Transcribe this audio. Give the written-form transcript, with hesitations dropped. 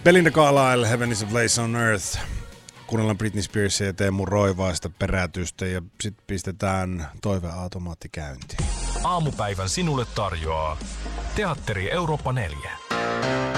Belinda Carlisle, Heaven is a Place on Earth. Kuunnellaan Britney Spearsia ja Teemu Roivaista perätystä ja sitten pistetään toiveautomaatti käyntiin. Aamupäivän sinulle tarjoaa Teatteri Eurooppa 4.